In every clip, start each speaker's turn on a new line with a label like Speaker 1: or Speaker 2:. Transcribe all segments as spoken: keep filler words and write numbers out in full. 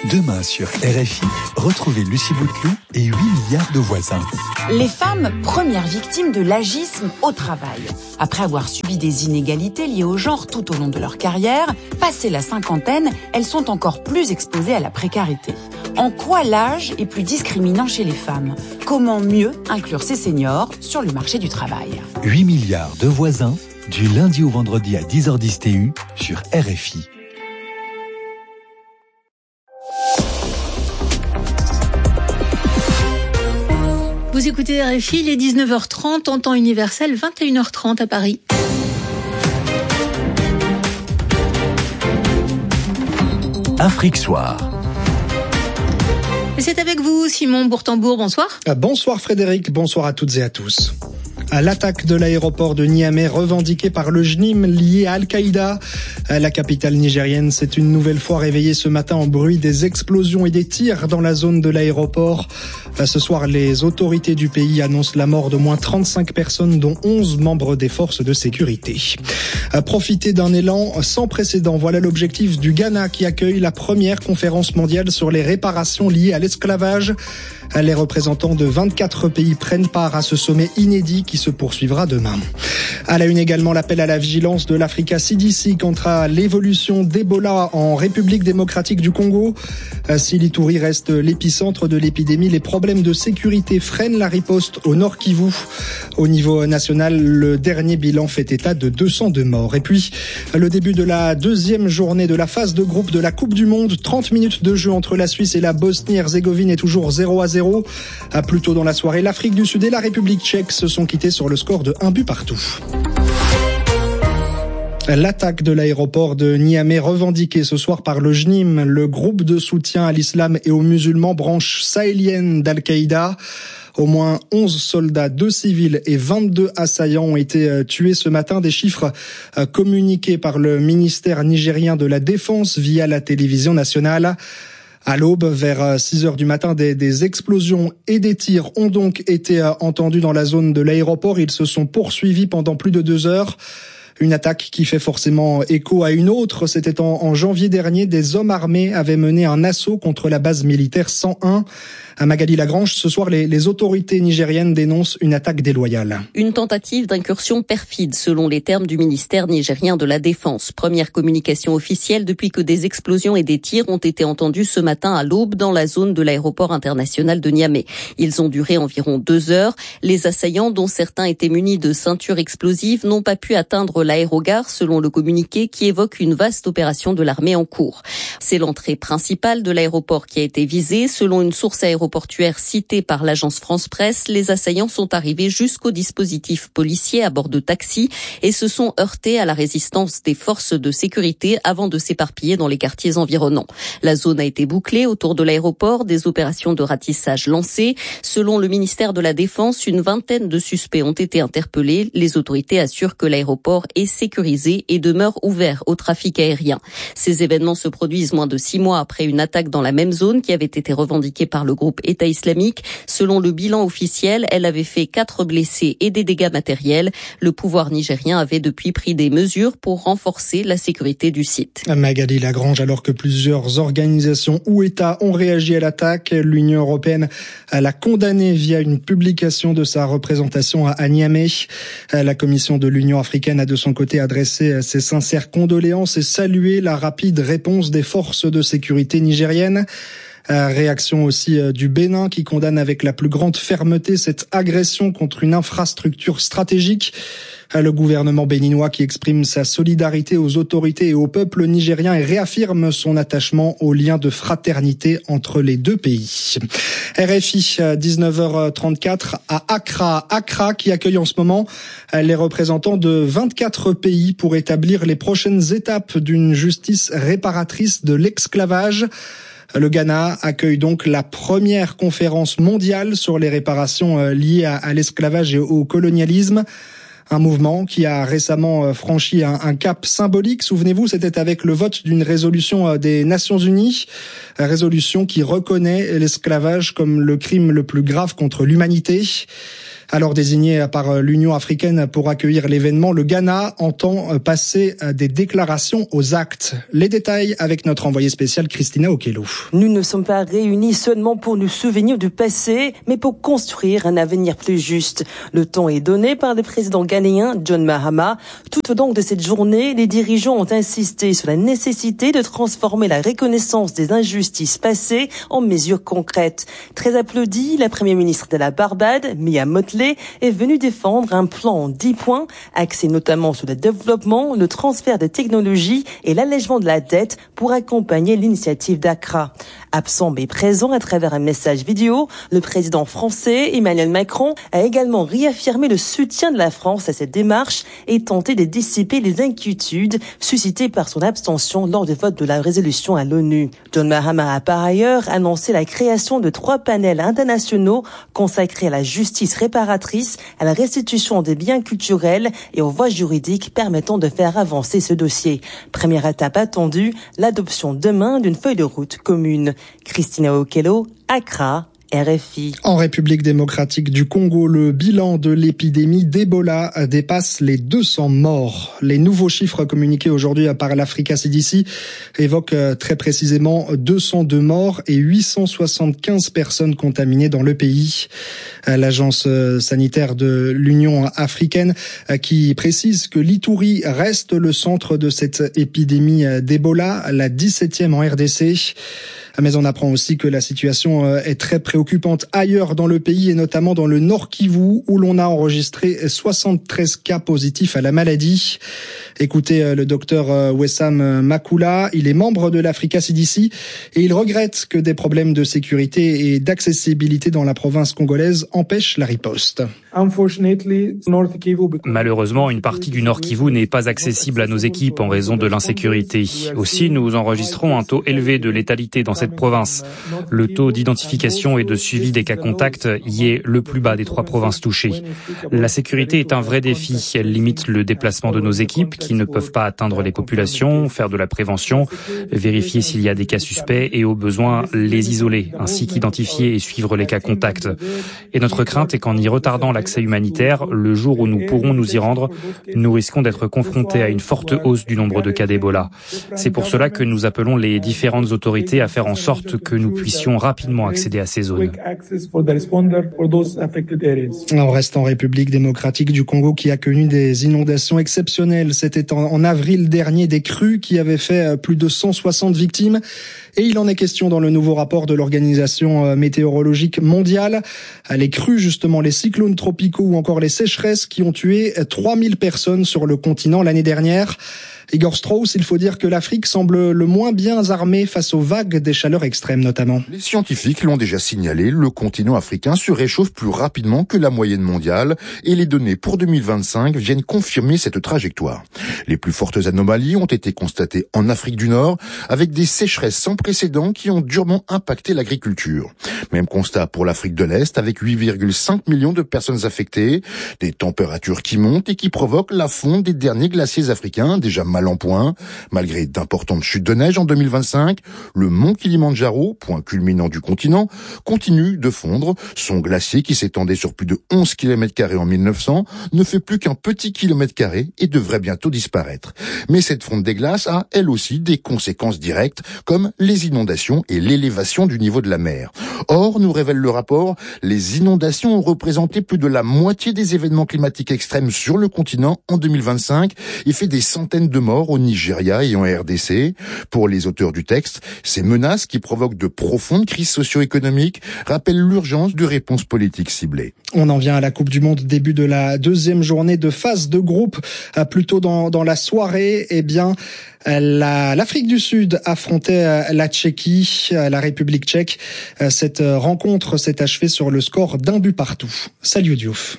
Speaker 1: Demain sur R F I, retrouvez Lucie Bouteloup et huit milliards de voisins.
Speaker 2: Les femmes, premières victimes de l'agisme au travail. Après avoir subi des inégalités liées au genre tout au long de leur carrière, passé la cinquantaine, elles sont encore plus exposées à la précarité. En quoi l'âge est plus discriminant chez les femmes ? Comment mieux inclure ces seniors sur le marché du travail ?
Speaker 1: huit milliards de voisins, du lundi au vendredi à dix heures dix T U sur R F I.
Speaker 3: Vous écoutez R F I, il est dix-neuf heures trente en temps universel, vingt et une heures trente à Paris.
Speaker 1: Afrique Soir.
Speaker 3: Et c'est avec vous, Simon Bourtambour, bonsoir.
Speaker 4: Bonsoir Frédéric, bonsoir à toutes et à tous. À l'attaque de l'aéroport de Niamey revendiquée par le J N I M lié à Al-Qaïda. La capitale nigérienne s'est une nouvelle fois réveillée ce matin en bruit des explosions et des tirs dans la zone de l'aéroport. Ce soir, les autorités du pays annoncent la mort d'au moins trente-cinq personnes, dont onze membres des forces de sécurité. Profiter d'un élan sans précédent, voilà l'objectif du Ghana qui accueille la première conférence mondiale sur les réparations liées à l'esclavage. Les représentants de vingt-quatre pays prennent part à ce sommet inédit qui se poursuivra demain. À la une également, l'appel à la vigilance de l'Africa C D C contre l'évolution d'Ebola en République démocratique du Congo. Si l'Ituri reste l'épicentre de l'épidémie, les problèmes de sécurité freinent la riposte au Nord Kivu. Au niveau national, le dernier bilan fait état de deux cent deux morts. Et puis, le début de la deuxième journée de la phase de groupe de la Coupe du Monde. trente minutes de jeu entre la Suisse et la Bosnie-Herzégovine est toujours zéro à zéro. Plus tôt dans la soirée, l'Afrique du Sud et la République tchèque se sont quittés sur le score de un but partout. L'attaque de l'aéroport de Niamey revendiquée ce soir par le J N I M, le groupe de soutien à l'islam et aux musulmans, branche sahélienne d'Al-Qaïda. Au moins onze soldats, deux civils et vingt-deux assaillants ont été tués ce matin. Des chiffres communiqués par le ministère nigérien de la Défense via la télévision nationale. À l'aube, vers six heures du matin, des, des explosions et des tirs ont donc été entendus dans la zone de l'aéroport. Ils se sont poursuivis pendant plus de deux heures. Une attaque qui fait forcément écho à une autre. C'était en, en janvier dernier, des hommes armés avaient mené un assaut contre la base militaire cent un. À Magali Lagrange, ce soir, les, les autorités nigériennes dénoncent une attaque déloyale.
Speaker 5: Une tentative d'incursion perfide, selon les termes du ministère nigérien de la Défense. Première communication officielle depuis que des explosions et des tirs ont été entendus ce matin à l'aube dans la zone de l'aéroport international de Niamey. Ils ont duré environ deux heures. Les assaillants, dont certains étaient munis de ceintures explosives, n'ont pas pu atteindre l'aérogare, selon le communiqué qui évoque une vaste opération de l'armée en cours. C'est l'entrée principale de l'aéroport qui a été visée. Selon une source aéroportuaire citée par l'agence France Presse, les assaillants sont arrivés jusqu'au dispositif policier à bord de taxis et se sont heurtés à la résistance des forces de sécurité avant de s'éparpiller dans les quartiers environnants. La zone a été bouclée autour de l'aéroport, des opérations de ratissage lancées. Selon le ministère de la Défense, une vingtaine de suspects ont été interpellés. Les autorités assurent que l'aéroport est sécurisé et demeure ouvert au trafic aérien. Ces événements se produisent moins de six mois après une attaque dans la même zone qui avait été revendiquée par le groupe État islamique. Selon le bilan officiel, elle avait fait quatre blessés et des dégâts matériels. Le pouvoir nigérien avait depuis pris des mesures pour renforcer la sécurité du site.
Speaker 4: Magali Lagrange, alors que plusieurs organisations ou États ont réagi à l'attaque, l'Union européenne l'a condamnée via une publication de sa représentation à Niamey. La Commission de l'Union africaine a de son côté adressé ses sincères condoléances et salué la rapide réponse des forces de sécurité nigériennes. Réaction aussi du Bénin qui condamne avec la plus grande fermeté cette agression contre une infrastructure stratégique. Le gouvernement béninois qui exprime sa solidarité aux autorités et au peuple nigérien et réaffirme son attachement aux liens de fraternité entre les deux pays. R F I, dix-neuf heures trente-quatre à Accra. Accra qui accueille en ce moment les représentants de vingt-quatre pays pour établir les prochaines étapes d'une justice réparatrice de l'esclavage. Le Ghana accueille donc la première conférence mondiale sur les réparations liées à l'esclavage et au colonialisme. Un mouvement qui a récemment franchi un, un cap symbolique. Souvenez-vous, c'était avec le vote d'une résolution des Nations Unies, résolution qui reconnaît l'esclavage comme le crime le plus grave contre l'humanité. Alors désigné par l'Union africaine pour accueillir l'événement, le Ghana entend passer des déclarations aux actes. Les détails avec notre envoyée spéciale Christina Okello.
Speaker 6: Nous ne sommes pas réunis seulement pour nous souvenir du passé, mais pour construire un avenir plus juste. Le temps est donné par le président ghanéen John Mahama. Tout au long de cette journée, les dirigeants ont insisté sur la nécessité de transformer la reconnaissance des injustices passées en mesures concrètes. Très applaudie, la première ministre de la Barbade, Mia Mottley, est venue défendre un plan en dix points, axé notamment sur le développement, le transfert de technologies et l'allègement de la dette pour accompagner l'initiative d'Accra. Absent mais présent à travers un message vidéo, le président français Emmanuel Macron a également réaffirmé le soutien de la France à cette démarche et tenté de dissiper les inquiétudes suscitées par son abstention lors du vote de la résolution à l'ONU. John Mahama a par ailleurs annoncé la création de trois panels internationaux consacrés à la justice réparatrice, à la restitution des biens culturels et aux voies juridiques permettant de faire avancer ce dossier. Première étape attendue, l'adoption demain d'une feuille de route commune. Christina Okello, Accra, R F I.
Speaker 4: En République démocratique du Congo, le bilan de l'épidémie d'Ebola dépasse les deux cents morts. Les nouveaux chiffres communiqués aujourd'hui par l'Africa C D C évoquent très précisément deux cent deux morts et huit cent soixante-quinze personnes contaminées dans le pays. L'agence sanitaire de l'Union africaine qui précise que l'Ituri reste le centre de cette épidémie d'Ebola, la dix-septième en R D C. Mais on apprend aussi que la situation est très préoccupante ailleurs dans le pays et notamment dans le Nord Kivu où l'on a enregistré soixante-treize cas positifs à la maladie. Écoutez le docteur Wessam Makula, il est membre de l'Africa C D C et il regrette que des problèmes de sécurité et d'accessibilité dans la province congolaise empêchent la riposte.
Speaker 7: Malheureusement, une partie du Nord Kivu n'est pas accessible à nos équipes en raison de l'insécurité. Aussi, nous enregistrons un taux élevé de létalité dans cette province. Le taux d'identification et de suivi des cas contacts y est le plus bas des trois provinces touchées. La sécurité est un vrai défi. Elle limite le déplacement de nos équipes qui ne peuvent pas atteindre les populations, faire de la prévention, vérifier s'il y a des cas suspects et au besoin les isoler, ainsi qu'identifier et suivre les cas contacts. Et notre crainte est qu'en y retardant l'accès humanitaire, le jour où nous pourrons nous y rendre, nous risquons d'être confrontés à une forte hausse du nombre de cas d'Ebola. C'est pour cela que nous appelons les différentes autorités à faire en sorte que nous puissions rapidement accéder à ces zones.
Speaker 4: On reste en République démocratique du Congo qui a connu des inondations exceptionnelles. C'était en, en avril dernier des crues qui avaient fait plus de cent soixante victimes. Et il en est question dans le nouveau rapport de l'Organisation météorologique mondiale. Les crues, justement, les cyclones tropicaux ou encore les sécheresses qui ont tué trois mille personnes sur le continent l'année dernière. Igor Strauss, il faut dire que l'Afrique semble le moins bien armée face aux vagues des chaleurs extrêmes notamment.
Speaker 8: Les scientifiques l'ont déjà signalé, le continent africain se réchauffe plus rapidement que la moyenne mondiale et les données pour deux mille vingt-cinq viennent confirmer cette trajectoire. Les plus fortes anomalies ont été constatées en Afrique du Nord avec des sécheresses sans précédent qui ont durement impacté l'agriculture. Même constat pour l'Afrique de l'Est avec huit virgule cinq millions de personnes affectées, des températures qui montent et qui provoquent la fonte des derniers glaciers africains déjà mal en point. Malgré d'importantes chutes de neige en deux mille vingt-cinq, le mont Kilimandjaro, point culminant du continent, continue de fondre. Son glacier, qui s'étendait sur plus de onze kilomètres carrés en mille neuf cents, ne fait plus qu'un petit kilomètre carré et devrait bientôt disparaître. Mais cette fonte des glaces a, elle aussi, des conséquences directes, comme les inondations et l'élévation du niveau de la mer. Or, nous révèle le rapport, les inondations ont représenté plus de la moitié des événements climatiques extrêmes sur le continent en deux mille vingt-cinq et fait des centaines de morts au Nigeria et en R D C. Pour les auteurs du texte, ces menaces qui provoquent de profondes crises socio-économiques rappellent l'urgence de réponses politiques ciblées.
Speaker 4: On en vient à la Coupe du Monde, début de la deuxième journée de phase de groupe. Plutôt dans, dans la soirée, eh bien, la, l'Afrique du Sud affrontait la Tchéquie, la République tchèque. Cette rencontre s'est achevée sur le score d'un but partout. Salut Diouf.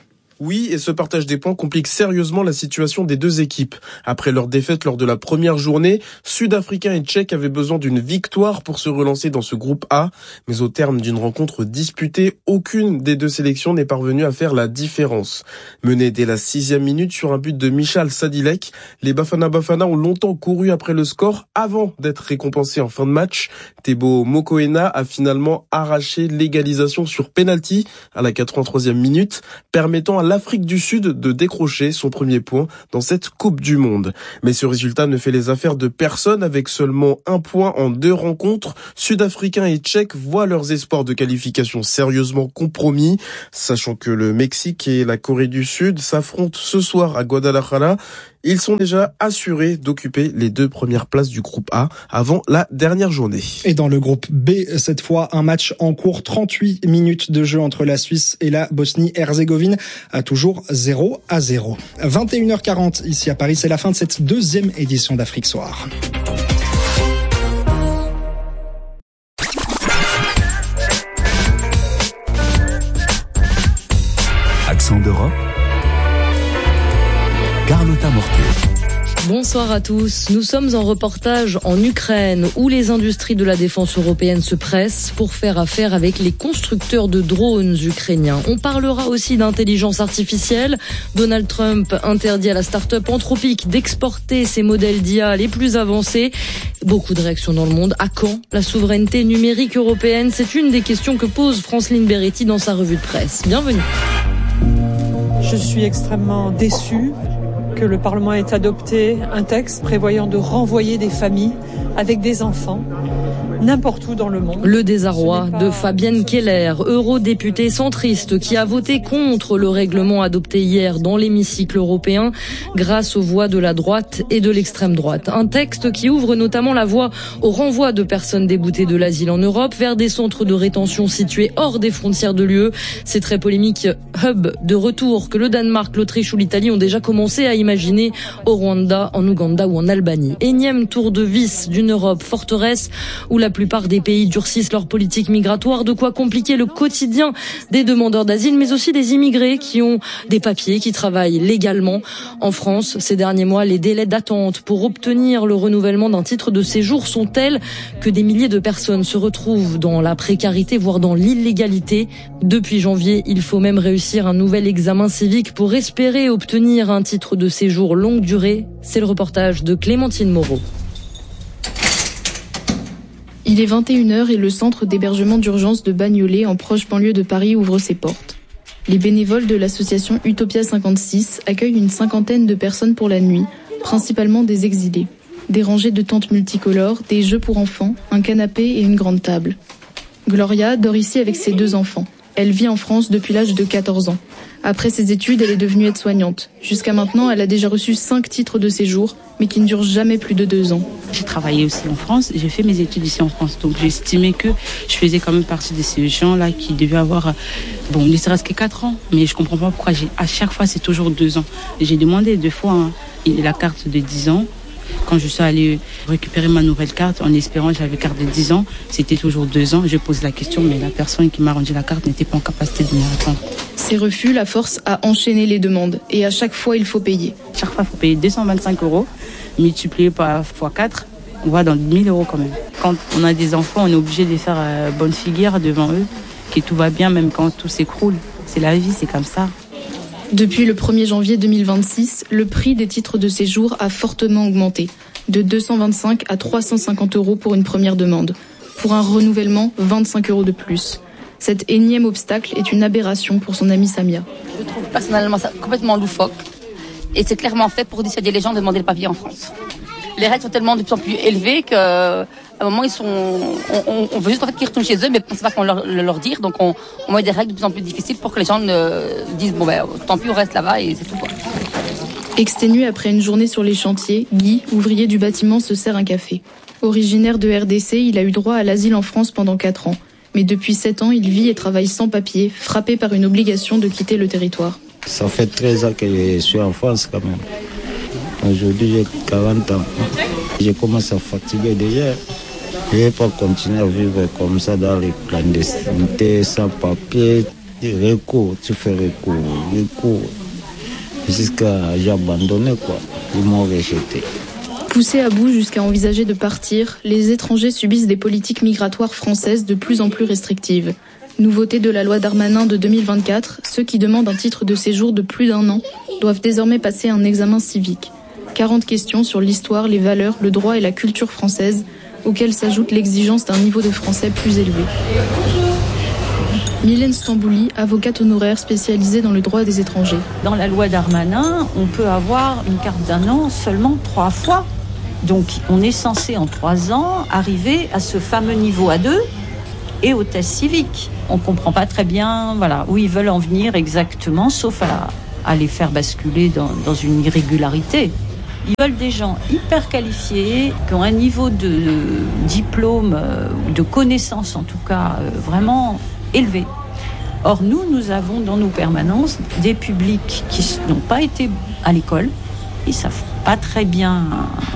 Speaker 9: Oui, et ce partage des points complique sérieusement la situation des deux équipes. Après leur défaite lors de la première journée, Sud-Africains et Tchèques avaient besoin d'une victoire pour se relancer dans ce groupe A. Mais au terme d'une rencontre disputée, aucune des deux sélections n'est parvenue à faire la différence. Menés dès la sixième minute sur un but de Michal Sadilek, les Bafana Bafana ont longtemps couru après le score avant d'être récompensés en fin de match. Teboho Mokoena a finalement arraché l'égalisation sur penalty à la quatre-vingt-troisième minute, permettant à l'Afrique du Sud de décrocher son premier point dans cette Coupe du Monde. Mais ce résultat ne fait les affaires de personne. Avec seulement un point en deux rencontres, Sud-Africains et Tchèques voient leurs espoirs de qualification sérieusement compromis, sachant que le Mexique et la Corée du Sud s'affrontent ce soir à Guadalajara. Ils sont déjà assurés d'occuper les deux premières places du groupe A avant la dernière journée.
Speaker 4: Et dans le groupe B, cette fois, un match en cours, trente-huit minutes de jeu entre la Suisse et la Bosnie-Herzégovine, à toujours zéro à zéro. vingt et une heures quarante ici à Paris, c'est la fin de cette deuxième édition d'Afrique Soir.
Speaker 1: Accent d'Europe, Carlotta Mortier.
Speaker 10: Bonsoir à tous. Nous sommes en reportage en Ukraine où les industries de la défense européenne se pressent pour faire affaire avec les constructeurs de drones ukrainiens. On parlera aussi d'intelligence artificielle. Donald Trump interdit à la start-up Anthropic d'exporter ses modèles d'I A les plus avancés. Beaucoup de réactions dans le monde. À quand la souveraineté numérique européenne? C'est une des questions que pose Franceline Beretti dans sa revue de presse. Bienvenue.
Speaker 11: Je suis extrêmement déçue que le Parlement ait adopté un texte prévoyant de renvoyer des familles avec des enfants n'importe où dans le monde.
Speaker 10: Le désarroi de Fabienne Keller, eurodéputée centriste qui a voté contre le règlement adopté hier dans l'hémicycle européen grâce aux voix de la droite et de l'extrême droite. Un texte qui ouvre notamment la voie au renvoi de personnes déboutées de l'asile en Europe vers des centres de rétention situés hors des frontières de l'U E. Ces très polémiques hubs de retour que le Danemark, l'Autriche ou l'Italie ont déjà commencé à imaginer au Rwanda, en Ouganda ou en Albanie. Énième tour de vis d'une Europe forteresse où la plupart des pays durcissent leur politique migratoire, de quoi compliquer le quotidien des demandeurs d'asile, mais aussi des immigrés qui ont des papiers, qui travaillent légalement. En France, ces derniers mois, les délais d'attente pour obtenir le renouvellement d'un titre de séjour sont tels que des milliers de personnes se retrouvent dans la précarité, voire dans l'illégalité. Depuis janvier, il faut même réussir un nouvel examen civique pour espérer obtenir un titre de séjour longue durée. C'est le reportage de Clémentine Moreau.
Speaker 12: Il est vingt et une heures et le centre d'hébergement d'urgence de Bagnolet, en proche banlieue de Paris, ouvre ses portes. Les bénévoles de l'association Utopia cinquante-six accueillent une cinquantaine de personnes pour la nuit, principalement des exilés. Des rangées de tentes multicolores, des jeux pour enfants, un canapé et une grande table. Gloria dort ici avec ses deux enfants. Elle vit en France depuis l'âge de quatorze ans. Après ses études, elle est devenue aide-soignante. Jusqu'à maintenant, elle a déjà reçu cinq titres de séjour, mais qui ne durent jamais plus de deux ans.
Speaker 13: J'ai travaillé aussi en France, j'ai fait mes études ici en France, donc j'ai estimé que je faisais quand même partie de ces gens-là qui devaient avoir, bon, ne serait-ce que quatre ans, mais je comprends pas pourquoi j'ai, à chaque fois c'est toujours deux ans. J'ai demandé deux fois hein, la carte de dix ans. Quand je suis allée récupérer ma nouvelle carte, en espérant que j'avais carte de dix ans, c'était toujours deux ans. Je pose la question, mais la personne qui m'a rendu la carte n'était pas en capacité de me répondre.
Speaker 12: Ces refus la forcent à enchaîner les demandes. Et à chaque fois, il faut payer.
Speaker 13: Chaque fois, il faut payer deux cent vingt-cinq euros, multiplié par fois quatre, on va dans mille euros quand même. Quand on a des enfants, on est obligé de faire euh, bonne figure devant eux, que tout va bien, même quand tout s'écroule. C'est la vie, c'est comme ça.
Speaker 12: Depuis le premier janvier deux mille vingt-six, le prix des titres de séjour a fortement augmenté, de deux cent vingt-cinq à trois cent cinquante euros pour une première demande. Pour un renouvellement, vingt-cinq euros de plus. Cet énième obstacle est une aberration pour son amie Samia.
Speaker 14: Je trouve personnellement ça complètement loufoque. Et c'est clairement fait pour dissuader les gens de demander le papier en France. Les règles sont tellement de plus en plus élevées qu'à un moment, ils sont, on, on, on veut juste en fait qu'ils retournent chez eux, mais on ne sait pas comment leur, leur dire. Donc on, on met des règles de plus en plus difficiles pour que les gens ne disent bon ben tant pis, on reste là-bas et c'est tout quoi.
Speaker 12: Exténué après une journée sur les chantiers, Guy, ouvrier du bâtiment, se sert un café. Originaire de R D C, il a eu droit à l'asile en France pendant quatre ans. Mais depuis sept ans, il vit et travaille sans papier, frappé par une obligation de quitter le territoire.
Speaker 15: Ça fait treize ans que je suis en France quand même. Aujourd'hui, j'ai quarante ans. Je commence à fatiguer déjà. Je ne vais pas continuer à vivre comme ça dans les clandestinités, sans papier. recours, tu fais recours, recours. Jusqu'à j'ai abandonné, quoi. Ils m'ont rejeté.
Speaker 12: Poussés à bout jusqu'à envisager de partir, les étrangers subissent des politiques migratoires françaises de plus en plus restrictives. Nouveauté de la loi Darmanin de deux mille vingt-quatre, ceux qui demandent un titre de séjour de plus d'un an doivent désormais passer un examen civique. quarante questions sur l'histoire, les valeurs, le droit et la culture française, auxquelles s'ajoute l'exigence d'un niveau de français plus élevé. Mylène Stambouli, avocate honoraire spécialisée dans le droit des étrangers.
Speaker 16: Dans la loi Darmanin, on peut avoir une carte d'un an seulement trois fois. Donc on est censé en trois ans arriver à ce fameux niveau A deux et au test civique. On ne comprend pas très bien voilà, où ils veulent en venir exactement, sauf à, à les faire basculer dans, dans une irrégularité. Ils veulent des gens hyper qualifiés, qui ont un niveau de, de diplôme, euh, de connaissance en tout cas, euh, vraiment élevé. Or, nous, nous avons dans nos permanences des publics qui n'ont pas été à l'école, ils ne savent pas très bien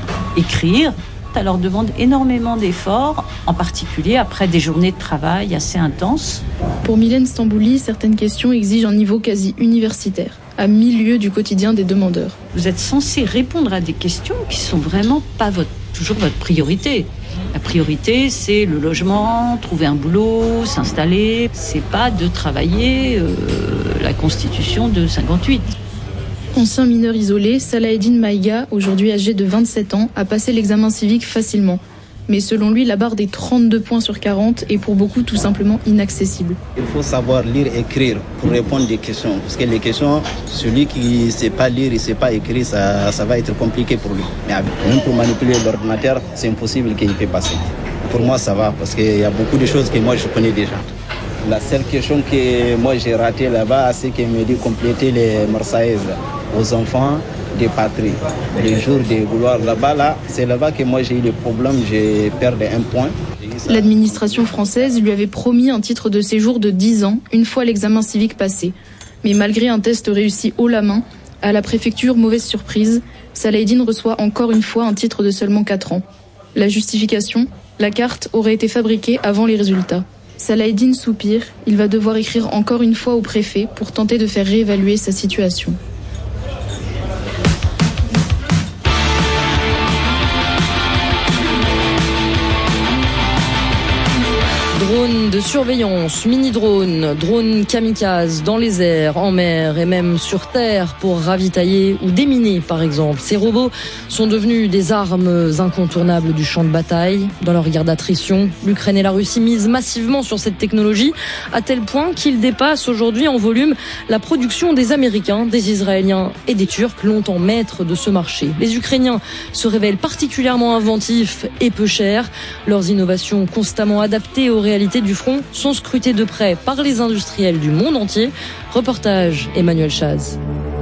Speaker 16: écrire. Ça leur demande énormément d'efforts, en particulier après des journées de travail assez intenses.
Speaker 12: Pour Mylène Stambouli, certaines questions exigent un niveau quasi universitaire, à mille lieues du quotidien des demandeurs.
Speaker 16: Vous êtes censé répondre à des questions qui ne sont vraiment pas votre, toujours votre priorité. La priorité, c'est le logement, trouver un boulot, s'installer. C'est pas de travailler euh, la Constitution de cinquante-huit.
Speaker 12: Ancien mineur isolé, Salaheddine Maïga, aujourd'hui âgé de vingt-sept ans, a passé l'examen civique facilement. Mais selon lui, la barre des trente-deux points sur quarante est pour beaucoup tout simplement inaccessible.
Speaker 17: Il faut savoir lire et écrire pour répondre des questions. Parce que les questions, celui qui ne sait pas lire et ne sait pas écrire, ça, ça va être compliqué pour lui. Mais même pour manipuler l'ordinateur, c'est impossible qu'il puisse passer. Pour moi, ça va, parce qu'il y a beaucoup de choses que moi, je connais déjà. La seule question que moi, j'ai ratée là-bas, c'est qu'il me dit compléter les Marseillaises aux enfants des patries. Les jours de gloire là-bas, là, c'est là-bas que moi j'ai eu des problèmes, j'ai perdu un point.
Speaker 12: L'administration française lui avait promis un titre de séjour de dix ans, une fois l'examen civique passé. Mais malgré un test réussi haut la main, à la préfecture, mauvaise surprise, Salaheddine reçoit encore une fois un titre de seulement quatre ans. La justification, la carte aurait été fabriquée avant les résultats. Salaheddine soupire, il va devoir écrire encore une fois au préfet pour tenter de faire réévaluer sa situation.
Speaker 10: Drones de surveillance, mini-drones, drones kamikazes dans les airs, en mer et même sur terre pour ravitailler ou déminer par exemple. Ces robots sont devenus des armes incontournables du champ de bataille. Dans leur guerre d'attrition, l'Ukraine et la Russie misent massivement sur cette technologie à tel point qu'ils dépassent aujourd'hui en volume la production des Américains, des Israéliens et des Turcs, longtemps maîtres de ce marché. Les Ukrainiens se révèlent particulièrement inventifs et peu chers. Leurs innovations constamment adaptées aux réalités du front sont scrutées de près par les industriels du monde entier. Reportage Emmanuel Chaz.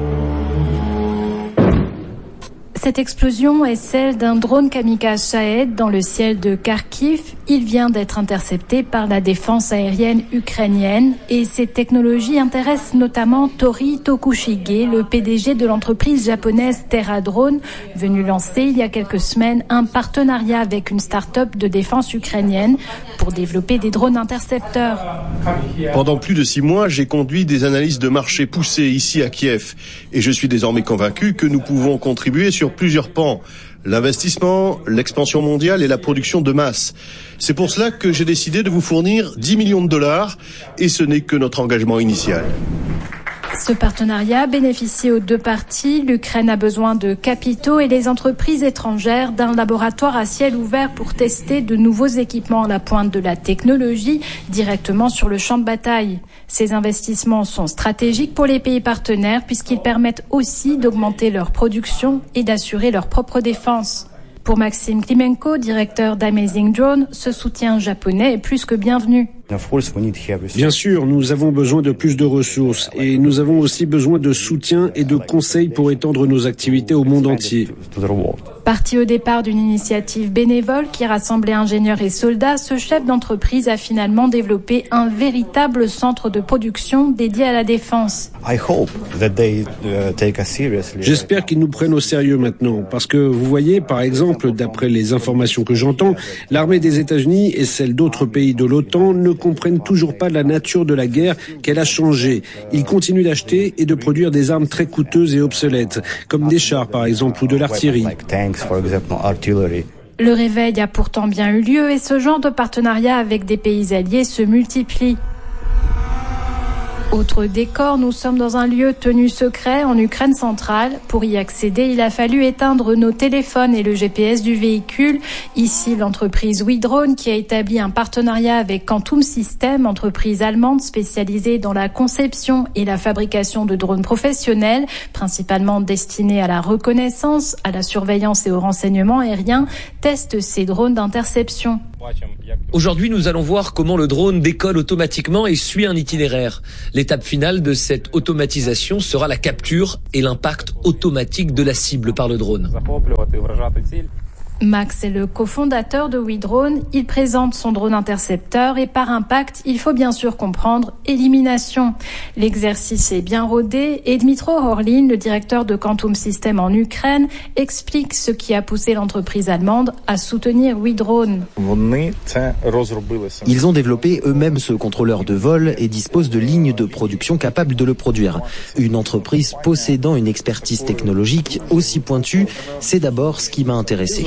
Speaker 18: Cette explosion est celle d'un drone kamikaze Shahed dans le ciel de Kharkiv. Il vient d'être intercepté par la défense aérienne ukrainienne et cette technologie intéresse notamment Tori Tokushige, le P D G de l'entreprise japonaise Terra Drone, venu lancer il y a quelques semaines un partenariat avec une start-up de défense ukrainienne pour développer des drones intercepteurs.
Speaker 19: Pendant plus de six mois, j'ai conduit des analyses de marché poussées ici à Kiev et je suis désormais convaincu que nous pouvons contribuer sur plusieurs pans. L'investissement, l'expansion mondiale et la production de masse. C'est pour cela que j'ai décidé de vous fournir dix millions de dollars et ce n'est que notre engagement initial.
Speaker 18: Ce partenariat bénéficie aux deux parties. L'Ukraine a besoin de capitaux et les entreprises étrangères d'un laboratoire à ciel ouvert pour tester de nouveaux équipements à la pointe de la technologie directement sur le champ de bataille. Ces investissements sont stratégiques pour les pays partenaires puisqu'ils permettent aussi d'augmenter leur production et d'assurer leur propre défense. Pour Maxime Klimenko, directeur d'Amazing Drone, ce soutien japonais est plus que bienvenu.
Speaker 20: Bien sûr, nous avons besoin de plus de ressources et nous avons aussi besoin de soutien et de conseils pour étendre nos activités au monde entier.
Speaker 18: Parti au départ d'une initiative bénévole qui rassemblait ingénieurs et soldats, ce chef d'entreprise a finalement développé un véritable centre de production dédié à la défense.
Speaker 20: J'espère qu'ils nous prennent au sérieux maintenant, parce que vous voyez, par exemple, d'après les informations que j'entends, l'armée des États-Unis et celle d'autres pays de l'OTAN ne comprennent toujours pas la nature de la guerre, qu'elle a changé. Ils continuent d'acheter et de produire des armes très coûteuses et obsolètes, comme des chars par exemple ou de l'artillerie.
Speaker 18: Le réveil a pourtant bien eu lieu et ce genre de partenariat avec des pays alliés se multiplie. Autre décor, nous sommes dans un lieu tenu secret en Ukraine centrale. Pour y accéder, il a fallu éteindre nos téléphones et le G P S du véhicule. Ici, l'entreprise WeDrone qui a établi un partenariat avec Quantum Systems, entreprise allemande spécialisée dans la conception et la fabrication de drones professionnels, principalement destinés à la reconnaissance, à la surveillance et au renseignement aérien, teste ces drones d'interception.
Speaker 21: Aujourd'hui, nous allons voir comment le drone décolle automatiquement et suit un itinéraire. L'étape finale de cette automatisation sera la capture et l'impact automatique de la cible par le drone.
Speaker 18: Max est le cofondateur de WeDrone. Il présente son drone intercepteur et par impact, il faut bien sûr comprendre élimination. L'exercice est bien rodé et Dmytro Horlin, le directeur de Quantum Systems en Ukraine, explique ce qui a poussé l'entreprise allemande à soutenir WeDrone.
Speaker 22: Ils ont développé eux-mêmes ce contrôleur de vol et disposent de lignes de production capables de le produire. Une entreprise possédant une expertise technologique aussi pointue, c'est d'abord ce qui m'a intéressé.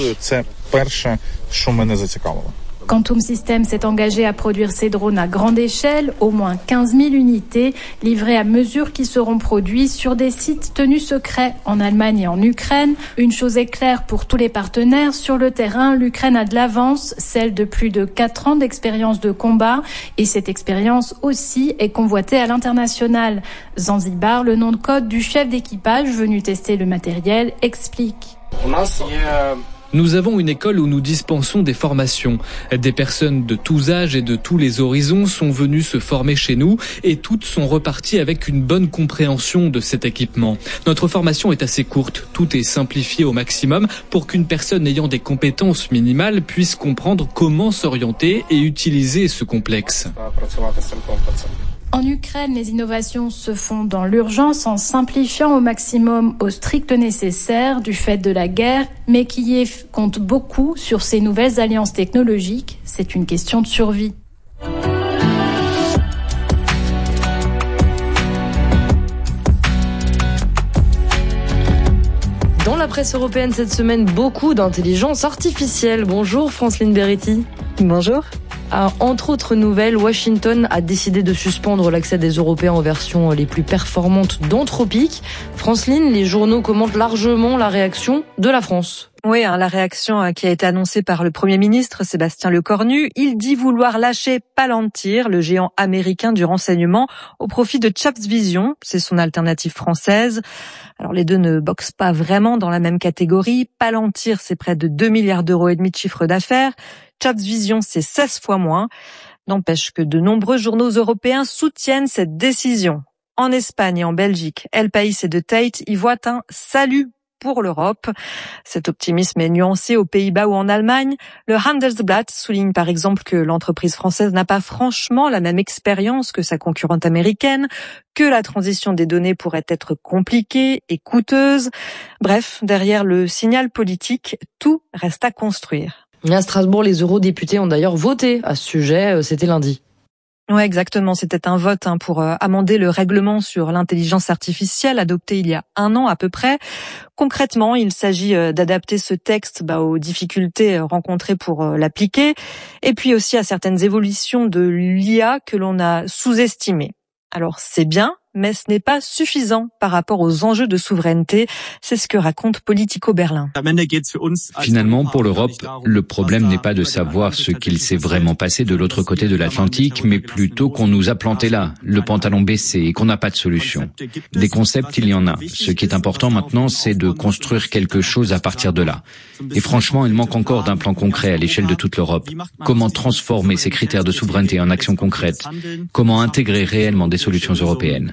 Speaker 18: Quantum Systems s'est engagé à produire ces drones à grande échelle, au moins quinze mille unités, livrées à mesure qui seront produits sur des sites tenus secrets en Allemagne et en Ukraine. Une chose est claire pour tous les partenaires, sur le terrain, l'Ukraine a de l'avance, celle de plus de quatre ans d'expérience de combat, et cette expérience aussi est convoitée à l'international. Zanzibar, le nom de code du chef d'équipage venu tester le matériel, explique.
Speaker 23: Nous avons une école où nous dispensons des formations. Des personnes de tous âges et de tous les horizons sont venues se former chez nous et toutes sont reparties avec une bonne compréhension de cet équipement. Notre formation est assez courte, tout est simplifié au maximum pour qu'une personne ayant des compétences minimales puisse comprendre comment s'orienter et utiliser ce complexe.
Speaker 18: En Ukraine, les innovations se font dans l'urgence en simplifiant au maximum au strict nécessaire du fait de la guerre, mais Kiev compte beaucoup sur ces nouvelles alliances technologiques. C'est une question de survie.
Speaker 10: Dans la presse européenne cette semaine, beaucoup d'intelligence artificielle. Bonjour Franceline Beretti.
Speaker 24: Bonjour.
Speaker 10: Alors, entre autres nouvelles, Washington a décidé de suspendre l'accès des Européens aux versions les plus performantes d'Anthropic. Franceline, les journaux commentent largement la réaction de la France.
Speaker 24: Oui, hein, la réaction qui a été annoncée par le Premier ministre Sébastien Lecornu. Il dit vouloir lâcher Palantir, le géant américain du renseignement, au profit de ChapsVision. C'est son alternative française. Alors les deux ne boxent pas vraiment dans la même catégorie. Palantir, c'est près de deux milliards d'euros et demi de chiffre d'affaires. ChapsVision, c'est seize fois moins. N'empêche que de nombreux journaux européens soutiennent cette décision. En Espagne et en Belgique, El País et The Tate y voient un salut pour l'Europe. Cet optimisme est nuancé aux Pays-Bas ou en Allemagne. Le Handelsblatt souligne par exemple que l'entreprise française n'a pas franchement la même expérience que sa concurrente américaine, que la transition des données pourrait être compliquée et coûteuse. Bref, derrière le signal politique, tout reste à construire.
Speaker 10: À Strasbourg, les eurodéputés ont d'ailleurs voté à ce sujet, c'était lundi.
Speaker 24: Ouais, exactement. C'était un vote hein, pour euh, amender le règlement sur l'intelligence artificielle adopté il y a un an à peu près. Concrètement, il s'agit euh, d'adapter ce texte bah, aux difficultés euh, rencontrées pour euh, l'appliquer et puis aussi à certaines évolutions de l'I A que l'on a sous-estimées. Alors c'est bien, mais ce n'est pas suffisant par rapport aux enjeux de souveraineté. C'est ce que raconte Politico Berlin.
Speaker 25: Finalement, pour l'Europe, le problème n'est pas de savoir ce qu'il s'est vraiment passé de l'autre côté de l'Atlantique, mais plutôt qu'on nous a planté là, le pantalon baissé, et qu'on n'a pas de solution. Des concepts, il y en a. Ce qui est important maintenant, c'est de construire quelque chose à partir de là. Et franchement, il manque encore d'un plan concret à l'échelle de toute l'Europe. Comment transformer ces critères de souveraineté en actions concrètes? Comment intégrer réellement des solutions européennes?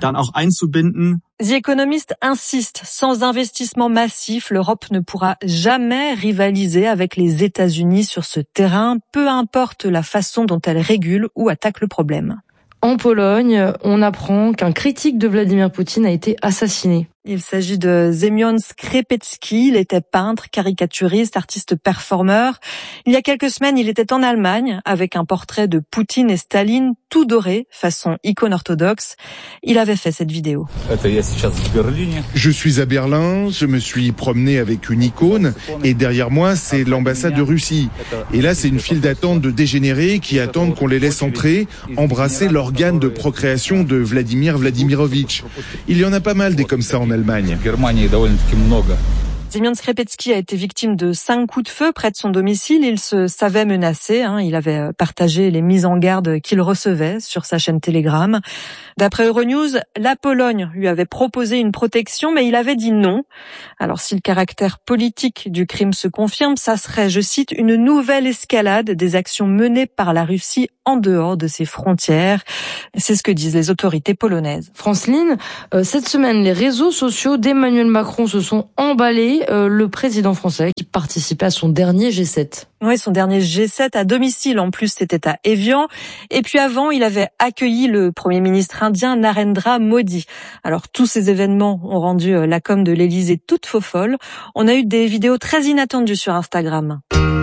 Speaker 24: The Economist insiste, sans investissement massif, l'Europe ne pourra jamais rivaliser avec les États-Unis sur ce terrain, peu importe la façon dont elle régule ou attaque le problème.
Speaker 10: En Pologne, on apprend qu'un critique de Vladimir Poutine a été assassiné.
Speaker 24: Il s'agit de Semyon Skrepetsky. Il était peintre, caricaturiste, artiste performeur. Il y a quelques semaines, il était en Allemagne avec un portrait de Poutine et Staline tout doré, façon icône orthodoxe. Il avait fait cette vidéo.
Speaker 2: Je suis à Berlin, je me suis promené avec une icône et derrière moi, c'est l'ambassade de Russie. Et là, c'est une file d'attente de dégénérés qui attendent qu'on les laisse entrer, embrasser l'organe de procréation de Vladimir Vladimirovitch. Il y en a pas mal des comme ça en Allemagne.
Speaker 24: Semyon Skrepetsky a été victime de cinq coups de feu près de son domicile. Il se savait menacé. Hein. Il avait partagé les mises en garde qu'il recevait sur sa chaîne Telegram. D'après Euronews, la Pologne lui avait proposé une protection, mais il avait dit non. Alors si le caractère politique du crime se confirme, ça serait, je cite, une nouvelle escalade des actions menées par la Russie en dehors de ses frontières. C'est ce que disent les autorités polonaises.
Speaker 10: Franceline, euh, cette semaine, les réseaux sociaux d'Emmanuel Macron se sont emballés. Euh, le président français qui participait à son dernier G sept.
Speaker 24: Oui, son dernier G sept à domicile. En plus, c'était à Évian. Et puis avant, il avait accueilli le Premier ministre indien Narendra Modi. Alors, tous ces événements ont rendu la com de l'Élysée toute faux folle. On a eu des vidéos très inattendues sur Instagram.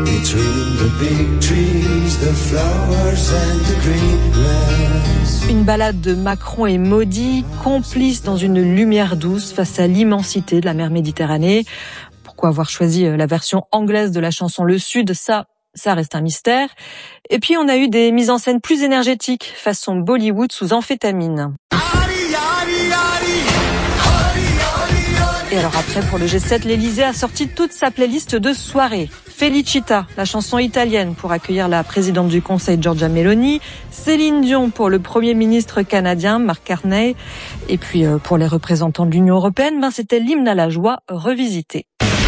Speaker 24: Une balade de Macron et Modi, complices dans une lumière douce face à l'immensité de la mer Méditerranée. Pourquoi avoir choisi la version anglaise de la chanson Le Sud, ça, ça reste un mystère. Et puis on a eu des mises en scène plus énergétiques, façon Bollywood sous amphétamine. Et alors après, pour le G sept, l'Élysée a sorti toute sa playlist de soirée. Felicita, la chanson italienne pour accueillir la présidente du Conseil Giorgia Meloni, Céline Dion pour le Premier ministre canadien Mark Carney, et puis euh, pour les représentants de l'Union européenne, ben c'était l'hymne à la joie revisité.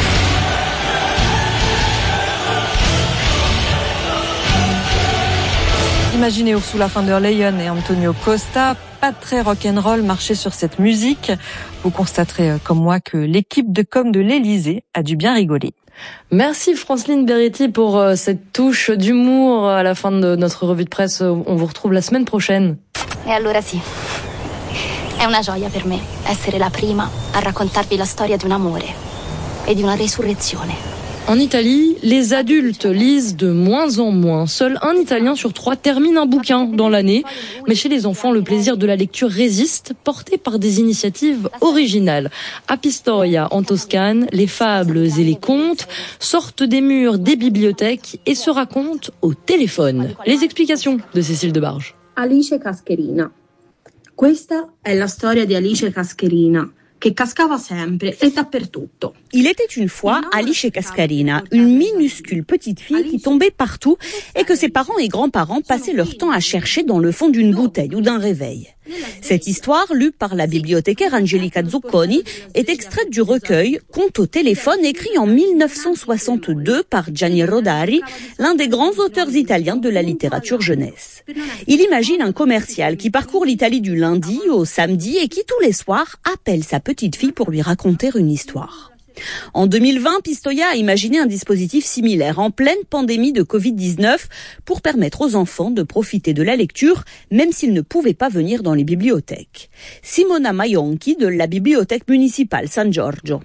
Speaker 24: Imaginez Ursula von der Leyen et Antonio Costa, pas très rock'n'roll, marcher sur cette musique. Vous constaterez comme moi que l'équipe de com de l'Élysée a dû bien rigoler.
Speaker 10: Merci Franceline Beretti pour cette touche d'humour à la fin de notre revue de presse. On vous retrouve la semaine prochaine.
Speaker 3: E allora sì, è una gioia per me essere la prima a raccontarvi la storia di un amore e di una resurrezione.
Speaker 10: En Italie, les adultes lisent de moins en moins. Seul un Italien sur trois termine un bouquin dans l'année. Mais chez les enfants, le plaisir de la lecture résiste, porté par des initiatives originales. À Pistoia, en Toscane, les fables et les contes sortent des murs des bibliothèques et se racontent au téléphone. Les explications de Cécile Debarge.
Speaker 5: Alice Cascherina. Questa è la storia di Alice Cascherina. Che cascava sempre e dappertutto.
Speaker 6: Il était une fois Alice Cascarina, une minuscule petite fille qui tombait partout et que ses parents et grands-parents passaient leur temps à chercher dans le fond d'une bouteille ou d'un réveil. Cette histoire, lue par la bibliothécaire Angelica Zucconi, est extraite du recueil Contes au téléphone écrit en mille neuf cent soixante-deux par Gianni Rodari, l'un des grands auteurs italiens de la littérature jeunesse. Il imagine un commercial qui parcourt l'Italie du lundi au samedi et qui tous les soirs appelle sa petite fille pour lui raconter une histoire. En deux mille vingt, Pistoia a imaginé un dispositif similaire en pleine pandémie de covid dix-neuf pour permettre aux enfants de profiter de la lecture, même s'ils ne pouvaient pas venir dans les bibliothèques. Simona Maionchi de la bibliothèque municipale San Giorgio.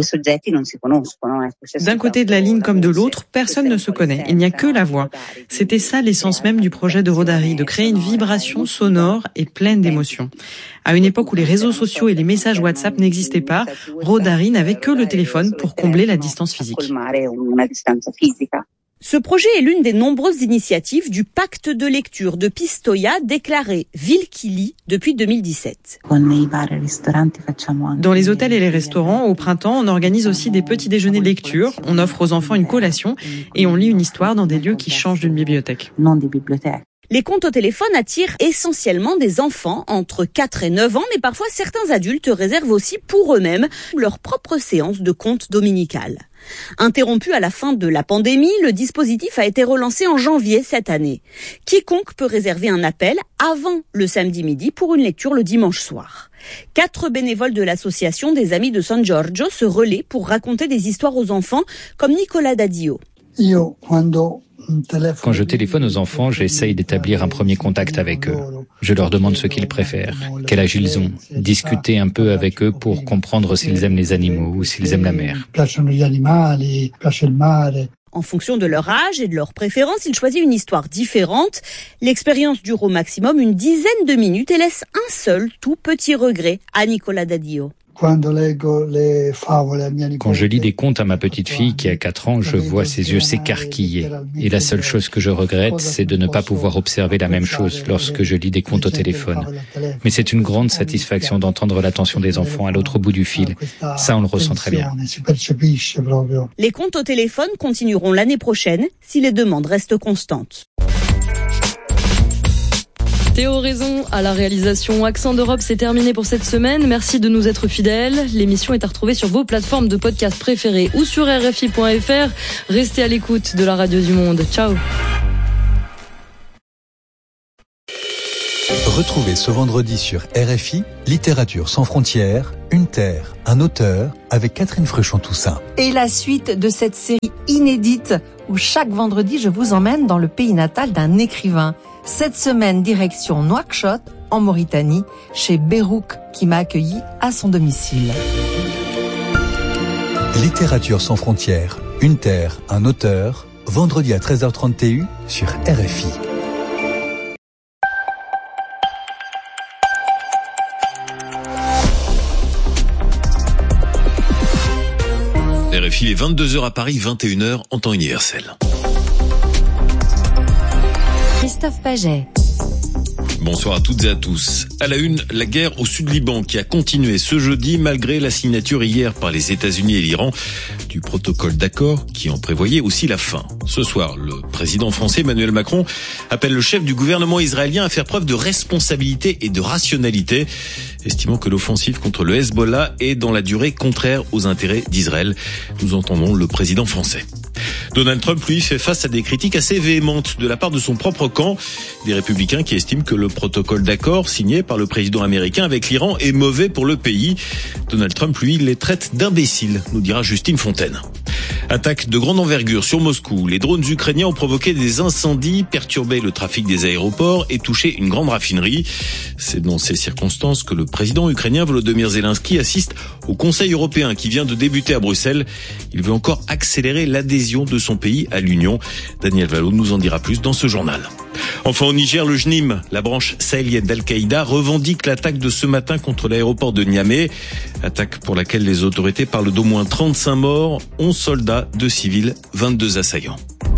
Speaker 7: D'un côté de la ligne comme de l'autre, personne ne se connaît. Il n'y a que la voix. C'était ça l'essence même du projet de Rodari, de créer une vibration sonore et pleine d'émotions. À une époque où les réseaux sociaux et les messages WhatsApp n'existaient pas, Rodari n'avait que le téléphone pour combler la distance physique.
Speaker 6: Ce projet est l'une des nombreuses initiatives du pacte de lecture de Pistoia déclaré ville qui lit depuis deux mille dix-sept.
Speaker 7: Dans les hôtels et les restaurants, au printemps, on organise aussi des petits déjeuners de lecture, on offre aux enfants une collation et on lit une histoire dans des lieux qui changent d'une bibliothèque.
Speaker 6: Les contes au téléphone attirent essentiellement des enfants entre quatre et neuf ans, mais parfois certains adultes réservent aussi pour eux-mêmes leur propre séance de contes dominicales. Interrompu à la fin de la pandémie, le dispositif a été relancé en janvier cette année. Quiconque peut réserver un appel avant le samedi midi pour une lecture le dimanche soir. Quatre bénévoles de l'association des Amis de San Giorgio se relaient pour raconter des histoires aux enfants, comme Nicolas Dadio.
Speaker 25: Quand je téléphone aux enfants, j'essaye d'établir un premier contact avec eux. Je leur demande ce qu'ils préfèrent, quel âge ils ont, discuter un peu avec eux pour comprendre s'ils aiment les animaux ou s'ils aiment la mer.
Speaker 6: En fonction de leur âge et de leurs préférences, ils choisissent une histoire différente. L'expérience dure au maximum une dizaine de minutes et laisse un seul tout petit regret à Nicola Dadio.
Speaker 25: Quand je lis des contes à ma petite fille qui a quatre ans, je vois ses yeux s'écarquiller. Et la seule chose que je regrette, c'est de ne pas pouvoir observer la même chose lorsque je lis des contes au téléphone. Mais c'est une grande satisfaction d'entendre l'attention des enfants à l'autre bout du fil. Ça, on le ressent très bien.
Speaker 6: Les contes au téléphone continueront l'année prochaine si les demandes restent constantes.
Speaker 10: Théo Raison à la réalisation. Accent d'Europe, c'est terminé pour cette semaine. Merci de nous être fidèles. L'émission est à retrouver sur vos plateformes de podcast préférées ou sur R F I point F R. Restez à l'écoute de la radio du monde. Ciao.
Speaker 1: Retrouvez ce vendredi sur R F I, Littérature sans frontières, une terre, un auteur, avec Catherine Fruchon-Toussaint.
Speaker 4: Et la suite de cette série inédite où chaque vendredi je vous emmène dans le pays natal d'un écrivain. Cette semaine, direction Nouakchott, en Mauritanie, chez Berouk, qui m'a accueilli à son domicile.
Speaker 1: Littérature sans frontières, une terre, un auteur, vendredi à treize heures trente T U sur R F I.
Speaker 8: R F I, il est vingt-deux heures à Paris, vingt et une heures en temps universel.
Speaker 4: Christophe Paget.
Speaker 8: Bonsoir à toutes et à tous. À la une, la guerre au sud-Liban qui a continué ce jeudi malgré la signature hier par les États-Unis et l'Iran du protocole d'accord qui en prévoyait aussi la fin. Ce soir, le président français Emmanuel Macron appelle le chef du gouvernement israélien à faire preuve de responsabilité et de rationalité, estimant que l'offensive contre le Hezbollah est dans la durée contraire aux intérêts d'Israël. Nous entendons le président français. Donald Trump, lui, fait face à des critiques assez véhémentes de la part de son propre camp, des républicains qui estiment que le protocole d'accord signé par le président américain avec l'Iran est mauvais pour le pays. Donald Trump, lui, les traite d'imbéciles, nous dira Justine Fontaine. Attaque de grande envergure sur Moscou. Les drones ukrainiens ont provoqué des incendies, perturbé le trafic des aéroports et touché une grande raffinerie. C'est dans ces circonstances que le président ukrainien Volodymyr Zelensky assiste au Conseil européen qui vient de débuter à Bruxelles. Il veut encore accélérer l'adhésion de son pays à l'Union. Daniel Valo nous en dira plus dans ce journal. Enfin au Niger, le J N I M, la branche sahélienne d'Al-Qaïda, revendique l'attaque de ce matin contre l'aéroport de Niamey. Attaque pour laquelle les autorités parlent d'au moins trente-cinq morts, onze soldats, deux civils, vingt-deux assaillants.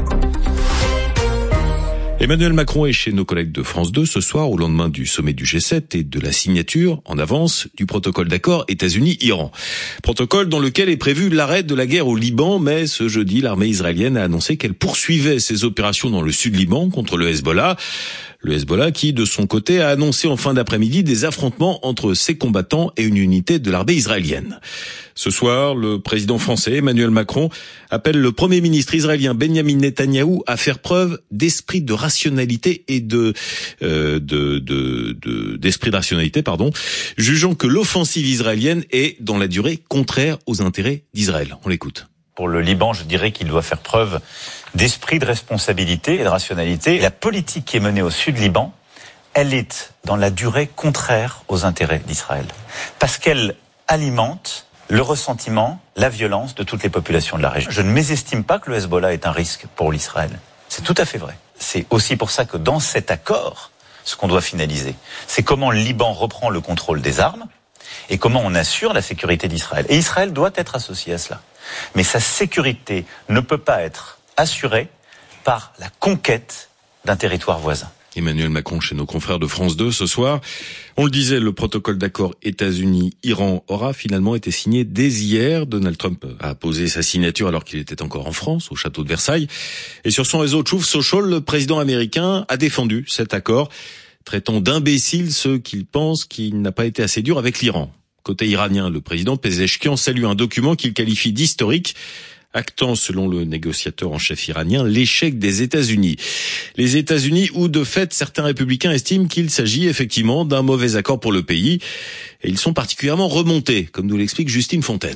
Speaker 8: Emmanuel Macron est chez nos collègues de France deux ce soir au lendemain du sommet du G sept et de la signature en avance du protocole d'accord États-Unis-Iran. Protocole dans lequel est prévu l'arrêt de la guerre au Liban, mais ce jeudi, l'armée israélienne a annoncé qu'elle poursuivait ses opérations dans le sud Liban contre le Hezbollah. Le Hezbollah qui, de son côté, a annoncé en fin d'après-midi des affrontements entre ses combattants et une unité de l'armée israélienne. Ce soir, le président français Emmanuel Macron appelle le premier ministre israélien Benjamin Netanyahou à faire preuve d'esprit de rationalité et de, euh, de, de, de d'esprit de rationalité, pardon, jugeant que l'offensive israélienne est, dans la durée, contraire aux intérêts d'Israël. On l'écoute.
Speaker 9: Pour le Liban, je dirais qu'il doit faire preuve d'esprit de responsabilité et de rationalité. La politique qui est menée au sud Liban, elle est dans la durée contraire aux intérêts d'Israël. Parce qu'elle alimente le ressentiment, la violence de toutes les populations de la région. Je ne mésestime pas que le Hezbollah est un risque pour l'Israël. C'est tout à fait vrai. C'est aussi pour ça que dans cet accord, ce qu'on doit finaliser, c'est comment le Liban reprend le contrôle des armes et comment on assure la sécurité d'Israël. Et Israël doit être associé à cela. Mais sa sécurité ne peut pas être assurée par la conquête d'un territoire voisin.
Speaker 8: Emmanuel Macron chez nos confrères de France deux ce soir. On le disait, le protocole d'accord États-Unis-Iran aura finalement été signé dès hier. Donald Trump a posé sa signature alors qu'il était encore en France, au château de Versailles. Et sur son réseau Truth Social, le président américain a défendu cet accord, traitant d'imbéciles ceux qu'il pense qu'il n'a pas été assez dur avec l'Iran. Côté iranien, le président Pezeshkian salue un document qu'il qualifie d'historique, actant, selon le négociateur en chef iranien, l'échec des États-Unis. Les États-Unis où, de fait, certains républicains estiment qu'il s'agit effectivement d'un mauvais accord pour le pays. Et ils sont particulièrement remontés, comme nous l'explique Justine Fontaine.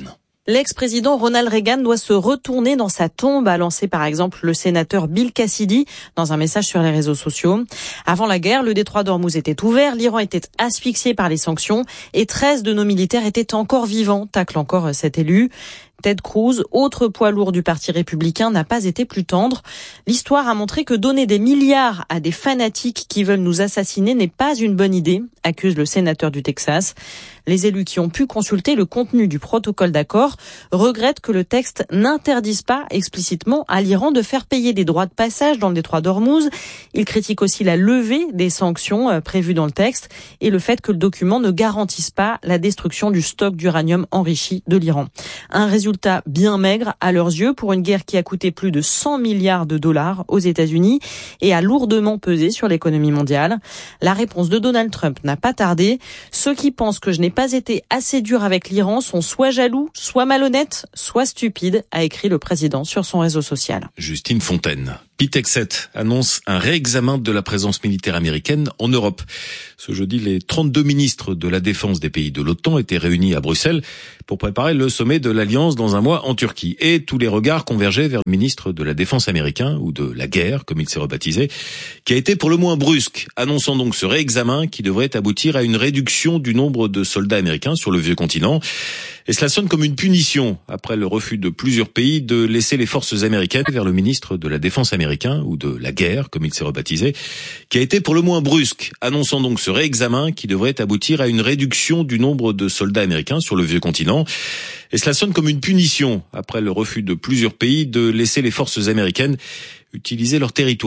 Speaker 7: L'ex-président Ronald Reagan doit se retourner dans sa tombe, a lancé par exemple le sénateur Bill Cassidy dans un message sur les réseaux sociaux. Avant la guerre, le détroit d'Ormuz était ouvert, l'Iran était asphyxié par les sanctions et treize de nos militaires étaient encore vivants, tacle encore cet élu. Ted Cruz, autre poids lourd du Parti républicain, n'a pas été plus tendre. L'histoire a montré que donner des milliards à des fanatiques qui veulent nous assassiner n'est pas une bonne idée, accuse le sénateur du Texas. Les élus qui ont pu consulter le contenu du protocole d'accord regrettent que le texte n'interdise pas explicitement à l'Iran de faire payer des droits de passage dans le détroit d'Ormuz. Ils critiquent aussi la levée des sanctions prévues dans le texte et le fait que le document ne garantisse pas la destruction du stock d'uranium enrichi de l'Iran. Un résultat bien maigre à leurs yeux pour une guerre qui a coûté plus de cent milliards de dollars aux États-Unis et a lourdement pesé sur l'économie mondiale. La réponse de Donald Trump n'a pas tardé. Ceux qui pensent que je n'ai pas été assez dur avec l'Iran sont soit jaloux, soit malhonnêtes, soit stupides, a écrit le président sur son réseau social.
Speaker 8: Justine Fontaine. Pitexet annonce un réexamen de la présence militaire américaine en Europe. Ce jeudi, les trente-deux ministres de la défense des pays de l'OTAN étaient réunis à Bruxelles pour préparer le sommet de l'Alliance dans un mois en Turquie. Et tous les regards convergeaient vers le ministre de la Défense américain, ou de la guerre, comme il s'est rebaptisé, qui a été pour le moins brusque, annonçant donc ce réexamen qui devrait aboutir à une réduction du nombre de soldats américains sur le vieux continent. Et cela sonne comme une punition, après le refus de plusieurs pays de laisser les forces américaines vers le ministre de la Défense américain, ou de la guerre, comme il s'est rebaptisé, qui a été pour le moins brusque, annonçant donc ce réexamen qui devrait aboutir à une réduction du nombre de soldats américains sur le vieux continent. Et cela sonne comme une punition, après le refus de plusieurs pays de laisser les forces américaines utiliser leur territoire.